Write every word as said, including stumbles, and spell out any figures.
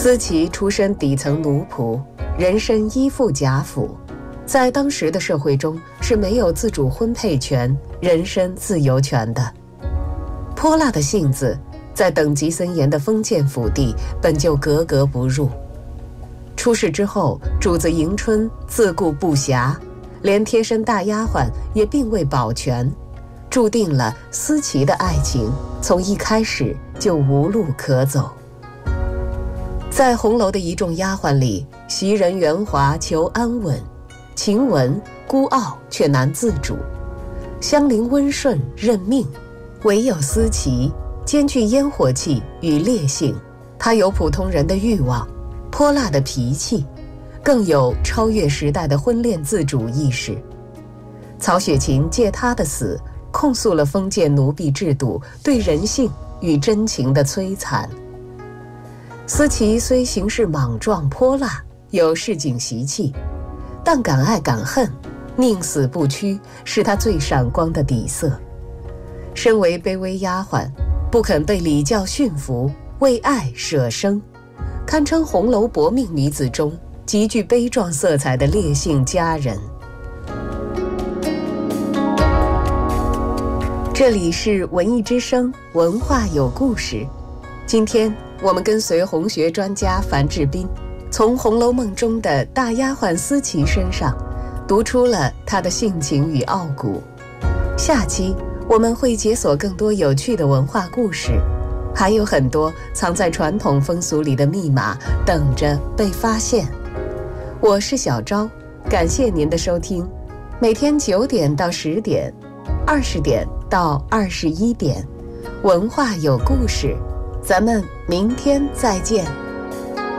思齐出身底层奴仆，人身依附贾府，在当时的社会中是没有自主婚配权、人身自由权的。泼辣的性子在等级森严的封建府地本就格格不入。出事之后，主子迎春自顾不暇，连贴身大丫鬟也并未保全，注定了思齐的爱情从一开始就无路可走。在红楼的一众丫鬟里，袭人、圆滑求安稳，晴雯孤傲却难自主，香菱温顺认命，唯有思齐兼具烟火气与烈性。她有普通人的欲望，泼辣的脾气，更有超越时代的婚恋自主意识。曹雪芹借她的死控诉了封建奴婢制度对人性与真情的摧残。思齐虽行事莽撞泼辣，有市井习气，但敢爱敢恨，宁死不屈，是他最闪光的底色。身为卑微丫鬟，不肯被礼教驯服，为爱舍生，堪称红楼薄命女子中极具悲壮色彩的烈性佳人。这里是文艺之声，文化有故事。今天我们跟随红学专家樊志斌，从《红楼梦》中的大丫鬟思齐身上读出了她的性情与傲骨。下期我们会解锁更多有趣的文化故事，还有很多藏在传统风俗里的密码等着被发现。我是小昭，感谢您的收听。每天九点到十点，二十点到二十一点，文化有故事，咱们明天再见。